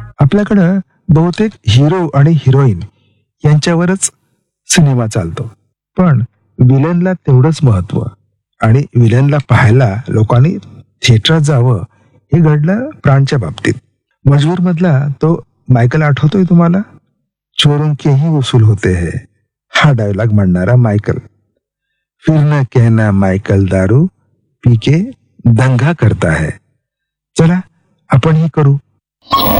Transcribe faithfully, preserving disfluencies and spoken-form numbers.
आपल्याकडं बहुतेक हिरो आणि हिरोईन यांच्यावरच सिनेमा चालतो, पण विलनला तेवढंच महत्व. आणि विलनला पाहायला लोकांनी थिएटरात जावं हे घडलं प्राणच्या बाबतीत. मजबूर मधला तो मायकल आठवतोय तुम्हाला? चोरों के ही वसूल होते हैं, हा डायलॉग म्हणणारा मायकल. फिर न कहना मायकल दारू पी के दंगा करता है. चला आपण ही करू.